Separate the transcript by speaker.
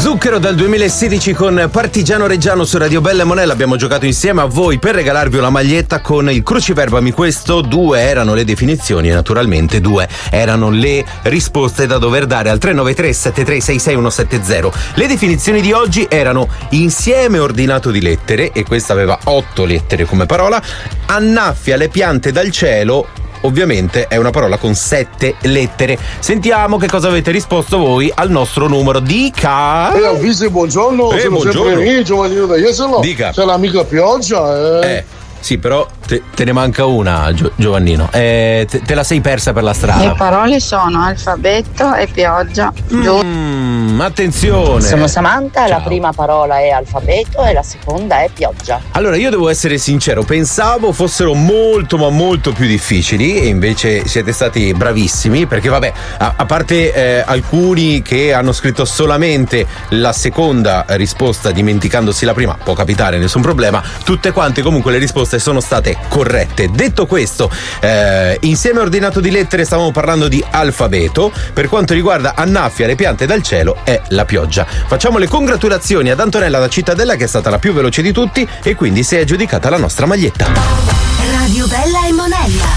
Speaker 1: Zucchero dal 2016 con Partigiano Reggiano su Radio Bella e Monella. Abbiamo giocato insieme a voi per regalarvi una maglietta con il cruciverbami questo. 2 erano le definizioni e naturalmente 2 erano le risposte da dover dare al 393 7366 170. Le definizioni di oggi erano insieme ordinato di lettere, e questa aveva 8 lettere come parola. Annaffia le piante dal cielo, ovviamente è una parola con 7 lettere. Sentiamo che cosa avete risposto voi al nostro numero. Dica.
Speaker 2: Avvisi, buongiorno, sono
Speaker 1: buongiorno.
Speaker 2: sempre io, Giovannino da Jesolo.
Speaker 1: Dica.
Speaker 2: C'è l'amica pioggia,
Speaker 1: Sì, però te ne manca una, Giovannino. Te la sei persa per la strada.
Speaker 3: Le parole sono alfabeto e pioggia.
Speaker 1: Attenzione.
Speaker 4: Sono Samantha,
Speaker 1: Ciao.
Speaker 4: la prima parola è alfabeto e la seconda è pioggia.
Speaker 1: Allora, io devo essere sincero, pensavo fossero molto ma molto più difficili, e invece siete stati bravissimi, perché vabbè, a parte alcuni che hanno scritto solamente la seconda risposta dimenticandosi la prima, può capitare, nessun problema, tutte quante comunque le risposte sono state corrette. Detto questo, insieme ordinato di lettere stavamo parlando di alfabeto. Per quanto riguarda annaffia le piante dal cielo è la pioggia. Facciamo le congratulazioni ad Antonella da Cittadella, che è stata la più veloce di tutti e quindi si è aggiudicata la nostra maglietta.
Speaker 5: Radio Bella e Monella.